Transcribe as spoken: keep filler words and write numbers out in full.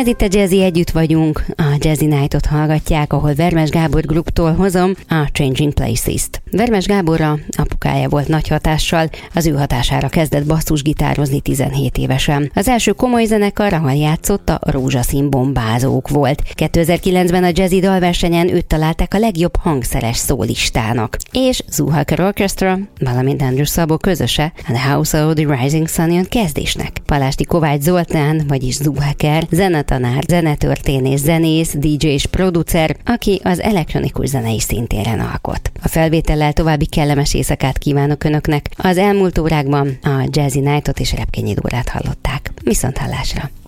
Ez itt a Jazzy Együtt vagyunk, a Jazzy Night-ot hallgatják, ahol Vermes Gábor Grouptól hozom a Changing Places-t. Vermes Gáborra apukája volt nagy hatással, az ő hatására kezdett basszusgitározni tizenhét évesen. Az első komoly zenekar, ahol játszott, a Rózsaszín Bombázók volt. kétezer-kilencben a Jazzy dalversenyen őt találták a legjobb hangszeres szólistának. És Zoo Hacker Orchestra, valamint Andrew Szabó közöse a The House of the Rising Sun jön kezdésnek. Palásti Kovács Zoltán, vagyis Zoo Hacker, zenetanár, zenetörténész, zenész, dé dzsé és producer, aki az elektronikus zenei szintéren alkot. A felvétellel további kellemes éjszakát kívánok Önöknek. Az elmúlt órákban a Jazzy Night-ot és Repkényi Dórát hallották. Viszonthallásra!